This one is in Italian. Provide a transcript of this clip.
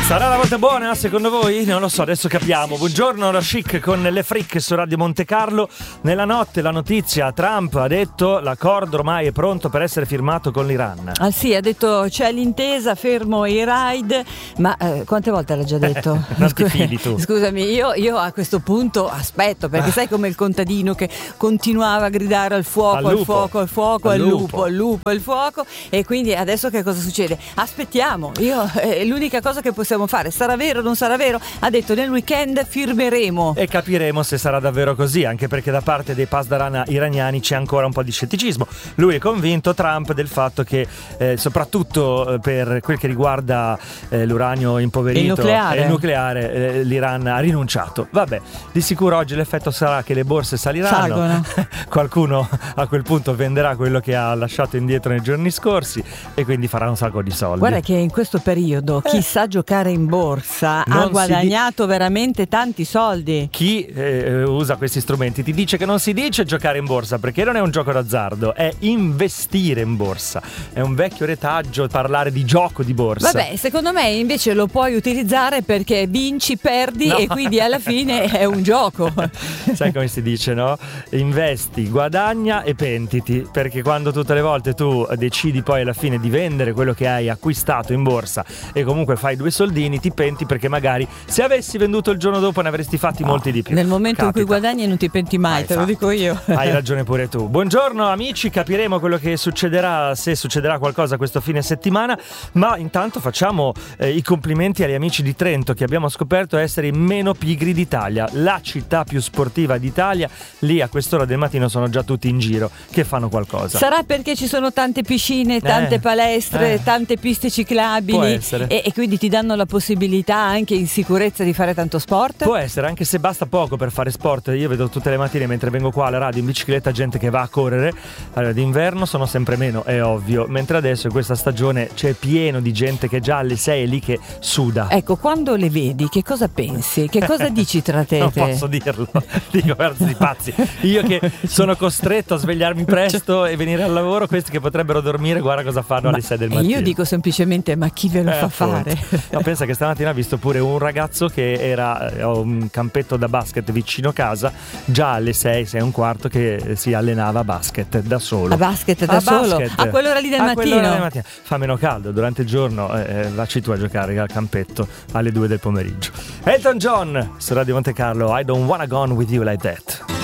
Sarà la volta buona secondo voi? Non lo so, adesso capiamo. Buongiorno, la Chic con le Freak su Radio Monte Carlo. Nella notte la notizia: Trump ha detto l'accordo ormai è pronto per essere firmato con l'Iran. Ah sì, ha detto c'è l'intesa, fermo i raid. Ma quante volte l'ha già detto? Non ti fidi tu. Scusami, io a questo punto aspetto, perché sai come il contadino che continuava a gridare al fuoco, al fuoco, al fuoco, al lupo, al lupo, al fuoco. E quindi adesso che cosa succede? Aspettiamo. L'unica cosa che possiamo fare, sarà vero o non sarà vero? Ha detto nel weekend firmeremo e capiremo se sarà davvero così, anche perché da parte dei pasdaran iraniani c'è ancora un po' di scetticismo. Lui è convinto, Trump, del fatto che soprattutto per quel che riguarda l'uranio impoverito e il nucleare l'Iran ha rinunciato. Vabbè, di sicuro oggi l'effetto sarà che le borse saliranno. Qualcuno a quel punto venderà quello che ha lasciato indietro nei giorni scorsi e quindi farà un sacco di soldi. Guarda che in questo periodo chi sa giocare in borsa ha guadagnato veramente tanti soldi. Chi usa questi strumenti ti dice che non si dice giocare in borsa, perché non è un gioco d'azzardo, è investire in borsa. È un vecchio retaggio parlare di gioco di borsa. Vabbè, secondo me invece lo puoi utilizzare perché vinci, perdi e quindi alla fine è un gioco. Sai come si dice, no? Investi, guadagna e pentiti, perché quando tutte le volte tu decidi poi alla fine di vendere quello che hai acquistato in borsa e comunque fai due soldini, ti penti perché magari se avessi venduto il giorno dopo ne avresti fatti molti di più. Nel momento in cui guadagni non ti penti mai, te lo dico io. Hai ragione pure tu. Buongiorno amici, capiremo quello che succederà, se succederà qualcosa questo fine settimana, ma intanto facciamo i complimenti agli amici di Trento, che abbiamo scoperto essere i meno pigri d'Italia, la città più sportiva d'Italia. Lì a quest'ora del mattino sono già tutti in giro che fanno qualcosa. Sarà perché ci sono tante piscine, tante palestre, tante piste ciclabili. Può essere. E quindi ti danno la possibilità anche in sicurezza di fare tanto sport? Può essere, anche se basta poco per fare sport. Io vedo tutte le mattine mentre vengo qua alla radio in bicicletta gente che va a correre. Allora, d'inverno sono sempre meno, è ovvio, mentre adesso in questa stagione c'è pieno di gente che già alle 6 è lì che suda. Ecco, quando le vedi che cosa pensi? Che cosa dici tra te? Non posso dirlo, dico verso di pazzi. Io che sono costretto a svegliarmi presto e venire al lavoro, questi che potrebbero dormire, guarda cosa fanno alle 6 del mattino. Io dico semplicemente, ma chi ve lo fa fare? No, pensa che stamattina ho visto pure un ragazzo che era a un campetto da basket vicino casa, già alle 6, 6 e un quarto, che si allenava a basket da solo. A basket da solo? A quell'ora lì del mattino? Fa meno caldo, durante il giorno vacci tu a giocare al campetto alle 2 del pomeriggio. Elton John su Radio Monte Carlo, I don't wanna go on with you like that.